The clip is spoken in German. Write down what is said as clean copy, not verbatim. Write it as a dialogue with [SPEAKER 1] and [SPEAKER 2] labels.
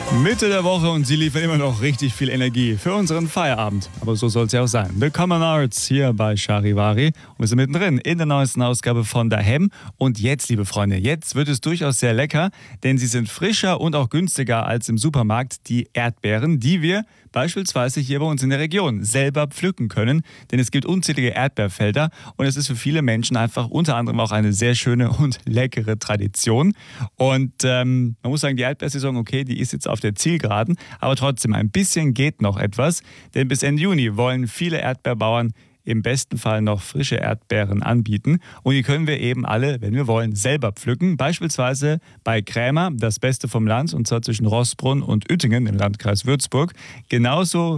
[SPEAKER 1] Mitte der Woche und sie liefern immer noch richtig viel Energie für unseren Feierabend. Aber so soll es ja auch sein. The Common Arts hier bei Charivari. Und wir sind mittendrin in der neuesten Ausgabe von Daheim. Und jetzt, liebe Freunde, jetzt wird es durchaus sehr lecker, denn sie sind frischer und auch günstiger als im Supermarkt, die Erdbeeren, die wir beispielsweise hier bei uns in der Region selber pflücken können. Denn es gibt unzählige Erdbeerfelder und es ist für viele Menschen einfach unter anderem auch eine sehr schöne und leckere Tradition. Und man muss sagen, die Erdbeersaison, okay, die ist jetzt auf der Zielgeraden, aber trotzdem, ein bisschen geht noch etwas, denn bis Ende Juni wollen viele Erdbeerbauern im besten Fall noch frische Erdbeeren anbieten. Und die können wir eben alle, wenn wir wollen, selber pflücken. Beispielsweise bei Krämer, das Beste vom Land, und zwar zwischen Rossbrunn und Uettingen im Landkreis Würzburg. Genauso